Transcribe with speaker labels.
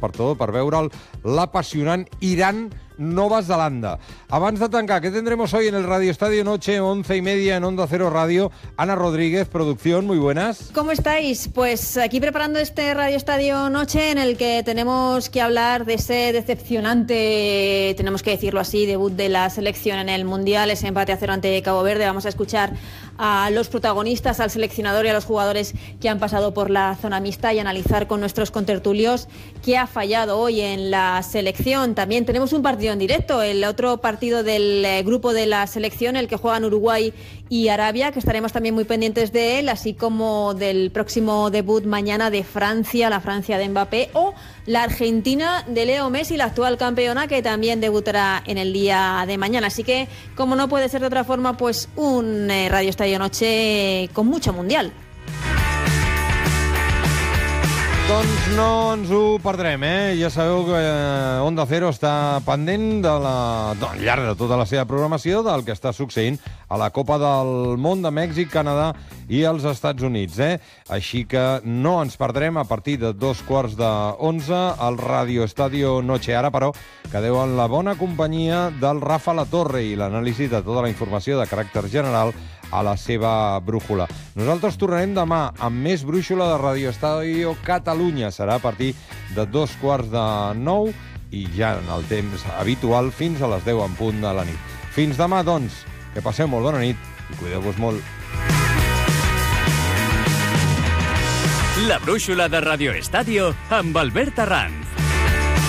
Speaker 1: per tot, per veure'l l'apassionant Irán-Nova Zelanda. Abans de tancar, ¿qué tendremos hoy en el Radio Estadio Noche, 11:30 en Onda Cero Radio? Ana Rodríguez, producción, muy buenas.
Speaker 2: ¿Cómo estáis? Pues aquí preparando este Radio Estadio Noche en el que tenemos que hablar de ese decepcionante, tenemos que decirlo así, debut de la selección en el Mundial, ese empate a 0 ante Cabo Verde. Vamos a escuchar a los protagonistas, al seleccionador y a los jugadores que han pasado por la zona mixta y analizar con nuestros contertulios qué ha fallado hoy en la selección. También tenemos un partido en directo, el otro partido del grupo de la selección, el que juegan Uruguay y Arabia, que estaremos también muy pendientes de él, así como del próximo debut mañana de Francia, la Francia de Mbappé, o la Argentina de Leo Messi, la actual campeona, que también debutará en el día de mañana. Así que, como no puede ser de otra forma, pues un Radio Estadio Noche con mucho mundial.
Speaker 1: Doncs no ens ho perdrem, Ja sabeu que Onda Cero està pendent al llarg de tota la seva programació del que està succeint a la Copa del Món de Mèxic, Canadà i els Estats Units, Així que no ens perdrem a partir de 11:15 al Radio Estadio Noche. Ara, però, quedeu en la bona companyia del Rafa Latorre i l'anàlisi de tota la informació de caràcter general a la seva brújula. Nosaltres tornarem demà amb més brúixola de Radio Estadio Catalunya. Serà a partir de 8:45 i ja en el temps habitual fins a les 10 en punt de la nit. Fins demà, doncs, que passeu molt bona nit i cuideu-vos molt.
Speaker 3: La brúixola de Radio Estadio amb Albert Arranz.